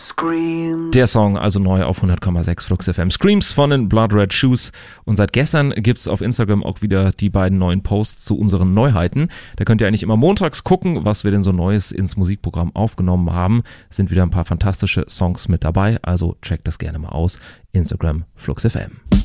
Der Song also neu auf 100,6 Flux FM. Screams von den Blood Red Shoes. Und seit gestern gibt's auf Instagram auch wieder die beiden neuen Posts zu unseren Neuheiten. Da könnt ihr eigentlich immer montags gucken, was wir denn so Neues ins Musikprogramm aufgenommen haben. Sind wieder ein paar fantastische Songs mit dabei, also checkt das gerne mal aus. Instagram Flux FM.